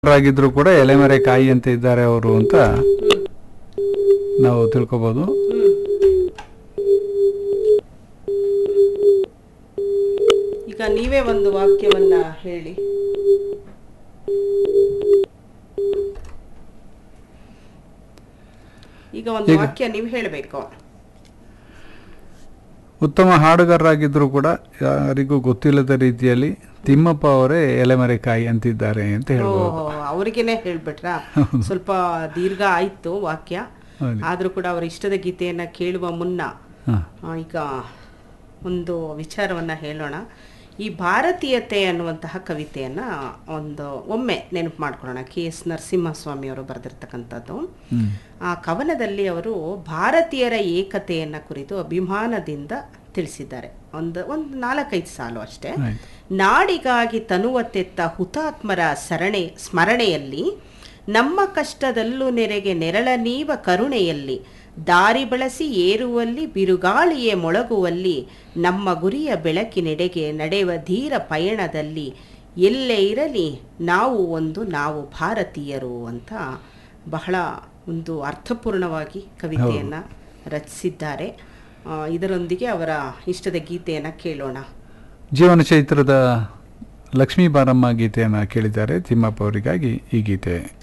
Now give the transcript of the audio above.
ಆಗಿದ್ರು ಕೂಡ ಎಲೆಮರೆ ಕಾಯಿ ಅಂತ ಇದ್ದಾರೆ ಅವರು ಅಂತ ನಾವು ತಿಳ್ಕೊಬಹುದು. ಈಗ ನೀವೇ ಒಂದು ವಾಕ್ಯವನ್ನ ಹೇಳಿ. ಈಗ ಒಂದು ವಾಕ್ಯ ನೀವು ಹೇಳಬೇಕು. ಉತ್ತಮ ಹಾಡುಗಾರರಾಗಿದ್ರು ಕೂಡ ಯಾರಿಗೂ ಗೊತ್ತಿಲ್ಲದ ರೀತಿಯಲ್ಲಿ ತಿಮ್ಮಪ್ಪ ಅವರೇ ಎಲೆಮರೆ ಕಾಯಿ ಅಂತಿದ್ದಾರೆ ಅಂತ ಹೇಳ್ಬೋದು. ಅವರಿಗೇನೆ ಹೇಳ್ಬಿಟ್ರಾ? ಸ್ವಲ್ಪ ದೀರ್ಘ ಆಯ್ತು ವಾಕ್ಯ, ಆದ್ರೂ ಕೂಡ ಅವರ ಇಷ್ಟದ ಗೀತೆಯನ್ನ ಕೇಳುವ ಮುನ್ನ ಈಗ ಒಂದು ವಿಚಾರವನ್ನ ಹೇಳೋಣ. ಈ ಭಾರತೀಯತೆ ಅನ್ನುವಂತಹ ಕವಿತೆಯನ್ನ ಒಮ್ಮೆ ನೆನಪು ಮಾಡ್ಕೊಳ್ಳೋಣ. KS ನರಸಿಂಹಸ್ವಾಮಿ ಅವರು ಬರೆದಿರ್ತಕ್ಕಂಥದ್ದು. ಆ ಕವನದಲ್ಲಿ ಅವರು ಭಾರತೀಯರ ಏಕತೆಯನ್ನ ಕುರಿತು ಅಭಿಮಾನದಿಂದ ತಿಳಿಸಿದ್ದಾರೆ. ಒಂದು 4-5 ಸಾಲು ಅಷ್ಟೇ. ನಾಡಿಗಾಗಿ ತನುವತ್ತೆತ್ತ ಹುತಾತ್ಮರ ಸ್ಮರಣೆಯಲ್ಲಿ, ನಮ್ಮ ಕಷ್ಟದಲ್ಲೂ ನೆರೆಗೆ ನೆರಳ ನೀವ ಕರುಣೆಯಲ್ಲಿ, ದಾರಿ ಬಳಸಿ ಏರುವಲ್ಲಿ ಬಿರುಗಾಳಿಯೇ ಮೊಳಗುವಲ್ಲಿ, ನಮ್ಮ ಗುರಿಯ ಬೆಳಕಿನೆಡೆಗೆ ನಡೆಯುವ ಧೀರ ಪಯಣದಲ್ಲಿ, ಎಲ್ಲೇ ಇರಲಿ ನಾವು ಭಾರತೀಯರು ಅಂತ ಬಹಳ ಒಂದು ಅರ್ಥಪೂರ್ಣವಾಗಿ ಕವಿತೆಯನ್ನು ರಚಿಸಿದ್ದಾರೆ. ಇದರೊಂದಿಗೆ ಅವರ ಇಷ್ಟದ ಗೀತೆಯನ್ನು ಕೇಳೋಣ. ಜೀವನ ಚೈತ್ರದ ಲಕ್ಷ್ಮೀ ಬಾರಮ್ಮ ಗೀತೆಯನ್ನು ಕೇಳಿದ್ದಾರೆ ತಿಮ್ಮಪ್ಪ ಅವರಿಗಾಗಿ ಈ ಗೀತೆ.